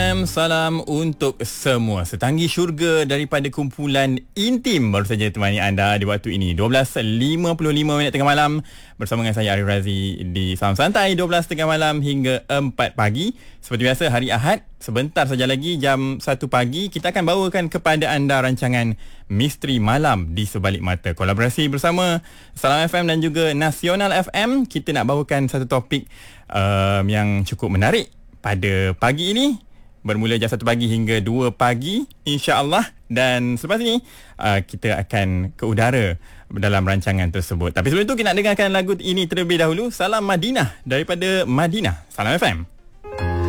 FM, salam untuk semua. Setanggi syurga daripada kumpulan intim baru saja temani anda di waktu ini 12.55 tengah malam bersama dengan saya Arif Razi di Salam Santai 12 tengah malam hingga 4 pagi. Seperti biasa hari Ahad, sebentar saja lagi jam 1 pagi kita akan bawakan kepada anda rancangan Misteri Malam di Sebalik Mata. Kolaborasi bersama Salam FM dan juga Nasional FM. Kita nak bawakan satu topik yang cukup menarik pada pagi ini, bermula jam 1 pagi hingga 2 pagi insya-Allah, dan selepas ini kita akan ke udara dalam rancangan tersebut. Tapi sebelum itu kita nak dengarkan lagu ini terlebih dahulu. Salam Madinah daripada Madinah. Salam FM.